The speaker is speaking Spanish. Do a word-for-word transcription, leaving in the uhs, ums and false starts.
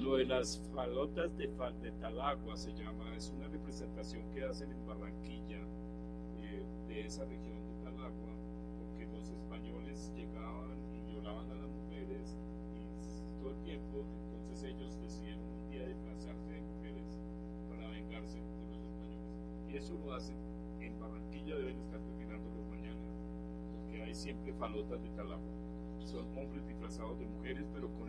Lo de las falotas de, Fa- de Talagua se llama, es una representación que hacen en Barranquilla, eh, de esa región de Talagua, porque los españoles llegaban y violaban a las mujeres y todo el tiempo, entonces ellos decidieron un día disfrazarse de mujeres para vengarse de los españoles. Y eso lo hacen en Barranquilla, deben estar terminándolos mañana, porque hay siempre falotas de Talagua. Son hombres disfrazados de mujeres, pero con